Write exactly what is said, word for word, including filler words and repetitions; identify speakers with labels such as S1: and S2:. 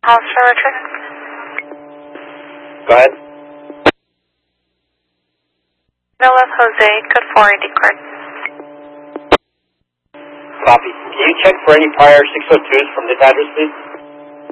S1: Officer Richard.
S2: Go ahead.
S1: Villa Jose, code four I D card.
S2: Copy. Can you check for any prior six oh twos from this address, please?